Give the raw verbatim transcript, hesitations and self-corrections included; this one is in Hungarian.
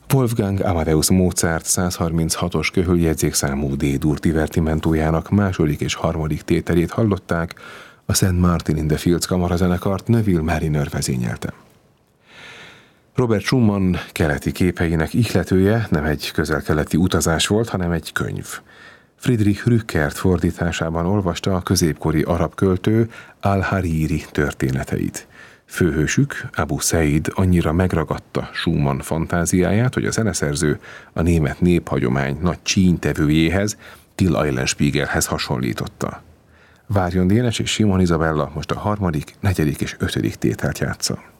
Wolfgang Amadeus Mozart százharminchatos köhöljegyzékszámú D-dur divertimentójának második és harmadik tételét hallották, a Saint Martin in the Fields kamarazenekart Neville Marriner vezényelte. Robert Schumann keleti képeinek ihletője nem egy közel-keleti utazás volt, hanem egy könyv. Friedrich Rückert fordításában olvasta a középkori arab költő Al-Hariri történeteit. Főhősük, Abu Said annyira megragadta Schumann fantáziáját, hogy a zeneszerző a német néphagyomány nagy csínytevőjéhez, Till Eulenspiegelhez hasonlította. Várjon Dénes és Simon Izabella most a harmadik, negyedik és ötödik tételt játsza.